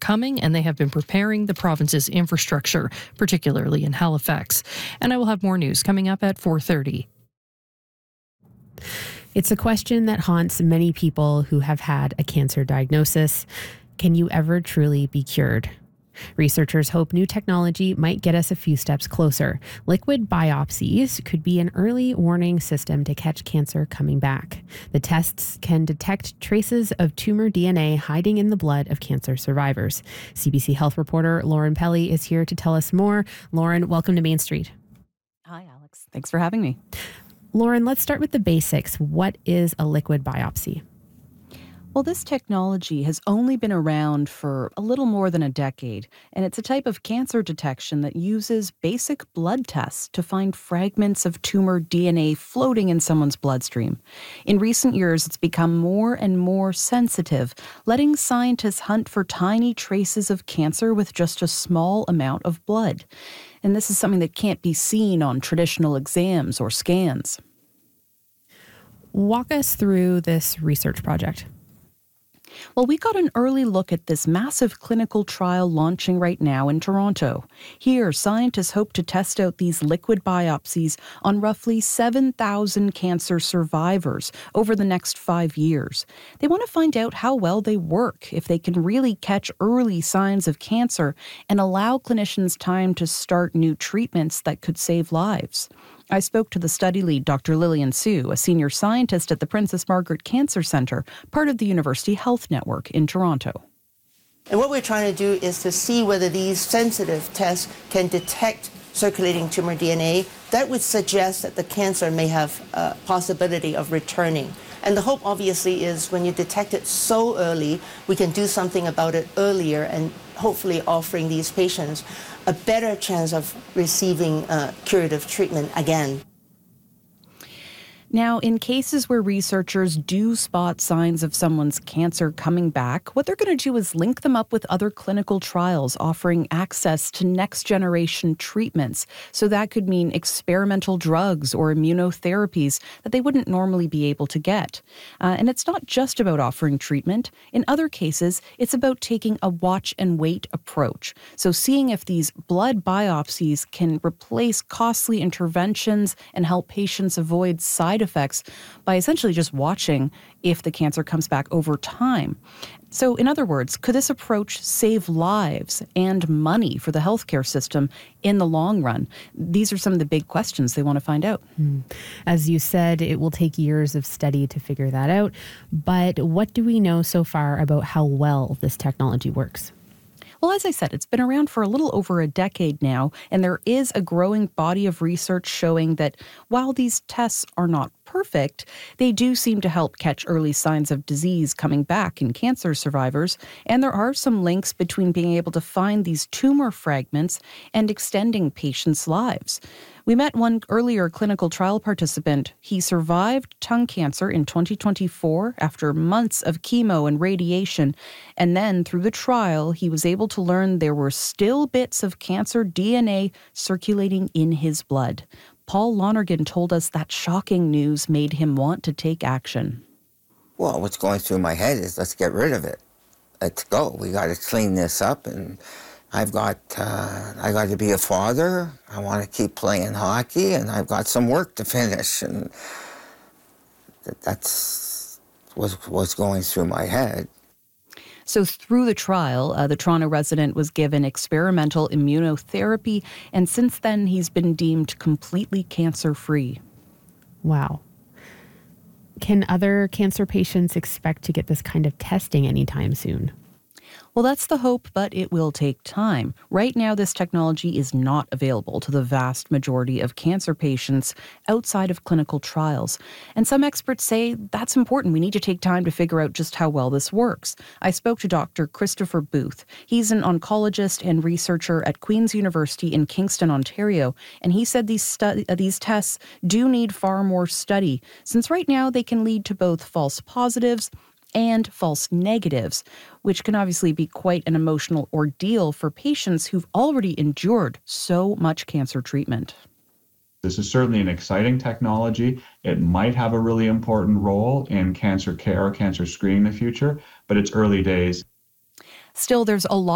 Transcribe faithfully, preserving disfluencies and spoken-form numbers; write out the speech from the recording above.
coming, and they have been preparing the province's infrastructure, particularly in Halifax. And I will have more news coming up at four thirty. It's a question that haunts many people who have had a cancer diagnosis. Can you ever truly be cured? Researchers hope new technology might get us a few steps closer. Liquid biopsies could be an early warning system to catch cancer coming back. The tests can detect traces of tumor D N A hiding in the blood of cancer survivors. C B C Health reporter Lauren Pelly is here to tell us more. Lauren, welcome to Main Street. Hi, Alex. Thanks for having me. Lauren, let's start with the basics. What is a liquid biopsy? Well, this technology has only been around for a little more than a decade, and it's a type of cancer detection that uses basic blood tests to find fragments of tumor D N A floating in someone's bloodstream. In recent years, it's become more and more sensitive, letting scientists hunt for tiny traces of cancer with just a small amount of blood. And this is something that can't be seen on traditional exams or scans. Walk us through this research project. Well, we got an early look at this massive clinical trial launching right now in Toronto. Here, scientists hope to test out these liquid biopsies on roughly seven thousand cancer survivors over the next five years. They want to find out how well they work, if they can really catch early signs of cancer and allow clinicians time to start new treatments that could save lives. I spoke to the study lead, Doctor Lillian Su, a senior scientist at the Princess Margaret Cancer Centre, part of the University Health Network in Toronto. And what we're trying to do is to see whether these sensitive tests can detect circulating tumor D N A. That would suggest that the cancer may have a possibility of returning. And the hope, obviously, is when you detect it so early, we can do something about it earlier and hopefully offering these patients a better chance of receiving uh, curative treatment again. Now, in cases where researchers do spot signs of someone's cancer coming back, what they're going to do is link them up with other clinical trials offering access to next-generation treatments. So that could mean experimental drugs or immunotherapies that they wouldn't normally be able to get. Uh, and it's not just about offering treatment. In other cases, it's about taking a watch-and-wait approach. So seeing if these blood biopsies can replace costly interventions and help patients avoid side effects by essentially just watching if the cancer comes back over time. So, in other words, could this approach save lives and money for the healthcare system in the long run? These are some of the big questions they want to find out. As you said, it will take years of study to figure that out. But what do we know so far about how well this technology works? Well, as I said, it's been around for a little over a decade now, and there is a growing body of research showing that while these tests are not perfect, they do seem to help catch early signs of disease coming back in cancer survivors, and there are some links between being able to find these tumor fragments and extending patients' lives. We met one earlier clinical trial participant. He survived tongue cancer in twenty twenty-four after months of chemo and radiation. And then through the trial, he was able to learn there were still bits of cancer D N A circulating in his blood. Paul Lonergan told us that shocking news made him want to take action. Well, what's going through my head is let's get rid of it. Let's go. We got to clean this up, and I've got, uh, I got to be a father. I want to keep playing hockey, and I've got some work to finish, and that's what's, what's going through my head. So through the trial, uh, the Toronto resident was given experimental immunotherapy, and since then he's been deemed completely cancer-free. Wow. Can other cancer patients expect to get this kind of testing anytime soon? Well, that's the hope, but it will take time. Right now, this technology is not available to the vast majority of cancer patients outside of clinical trials. And some experts say that's important. We need to take time to figure out just how well this works. I spoke to Doctor Christopher Booth. He's an oncologist and researcher at Queen's University in Kingston, Ontario, and he said these stu- uh, these tests do need far more study, since right now they can lead to both false positives and false negatives, which can obviously be quite an emotional ordeal for patients who've already endured so much cancer treatment. This is certainly an exciting technology. It might have a really important role in cancer care or cancer screening in the future, but it's early days. Still, there's a lot